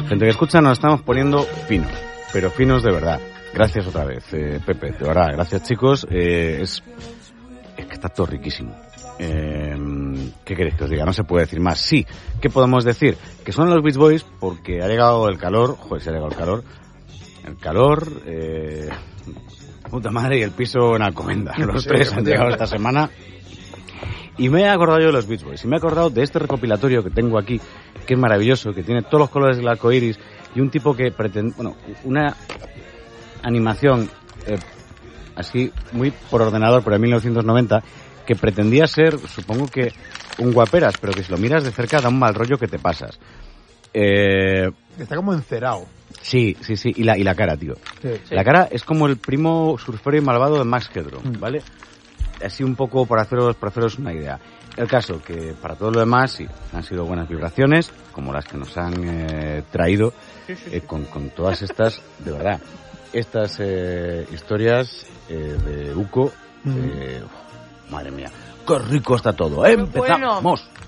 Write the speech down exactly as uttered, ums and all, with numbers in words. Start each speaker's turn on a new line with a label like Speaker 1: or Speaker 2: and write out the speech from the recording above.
Speaker 1: Gente que escucha, nos estamos poniendo finos, pero finos de verdad. Gracias otra vez, eh, Pepe, de verdad, gracias chicos. Eh, es, es que está todo riquísimo. Eh, ¿Qué queréis que os diga? No se puede decir más. Sí, ¿qué podemos decir? Que son los Beach Boys porque ha llegado el calor. Joder, se ha llegado el calor. El calor, eh, puta madre, y el piso en Alcobendas. Los sí, tres han llegado esta semana. Y me he acordado yo de los Beach Boys. Y me he acordado de este recopilatorio que tengo aquí, que es maravilloso, que tiene todos los colores del arco iris, y un tipo que pretende, bueno, una animación eh, así muy por ordenador, pero en mil novecientos noventa, que pretendía ser, supongo que un guaperas, pero que si lo miras de cerca da un mal rollo que te pasas. Eh,
Speaker 2: Está como encerado.
Speaker 1: Sí, sí, sí, y la, y la cara, tío.
Speaker 2: Sí, sí.
Speaker 1: La cara es como el primo surfero y malvado de Max Headroom,
Speaker 2: Mm.
Speaker 1: ¿vale? Así un poco para haceros, para haceros una idea. El caso, que para todo lo demás, sí, han sido buenas vibraciones, como las que nos han eh, traído
Speaker 3: Sí, sí,
Speaker 1: eh,
Speaker 3: sí.
Speaker 1: con, con todas estas, de verdad, estas eh, historias eh, de Uco,
Speaker 2: Mm.
Speaker 1: eh, uf, madre mía, qué rico está todo. ¡Empezamos!
Speaker 3: Bueno.